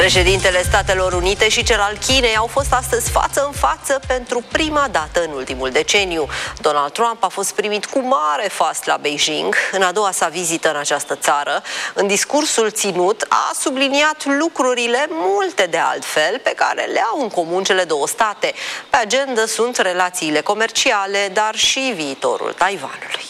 Președintele Statelor Unite și cel al Chinei au fost astăzi față în față pentru prima dată în ultimul deceniu. Donald Trump a fost primit cu mare fast la Beijing, în a doua sa vizită în această țară. În discursul ținut a subliniat lucrurile multe de altfel pe care le au în comun cele două state. Pe agenda sunt relațiile comerciale, dar și viitorul Taiwanului.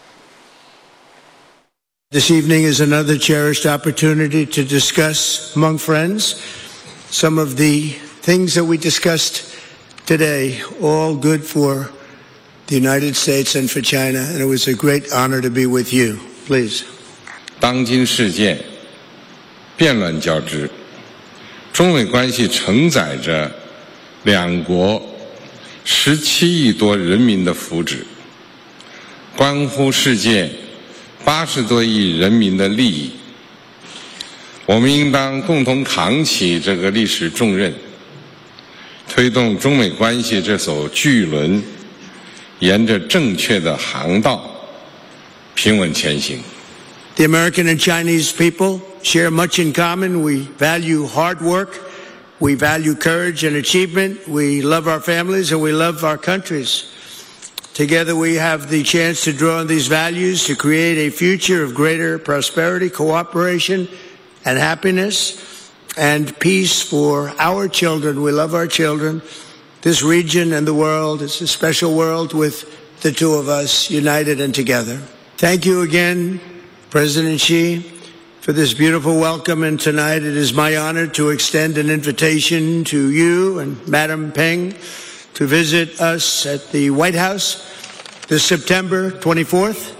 This evening is another cherished opportunity to discuss among friends some of the things that we discussed today, all good for the United States and for China, and it was a great honor to be with you. Please. 当今世界变乱交织，中美关系承载着两国17亿多人民的福祉，关乎世界80多亿人民的利益，我们应当共同扛起这个历史重任，推动中美关系这艘巨轮沿着正确的航道平稳前行。 The American and Chinese people share much in common. We value hard work, we value courage and achievement, we love our families and we love our countries. Together we have the chance to draw on these values to create a future of greater prosperity, cooperation, and happiness, and peace for our children. We love our children. This region and the world is a special world with the two of us united and together. Thank you again, President Xi, for this beautiful welcome. And tonight it is my honor to extend an invitation to you and Madam Peng to visit us at the White House this September 24th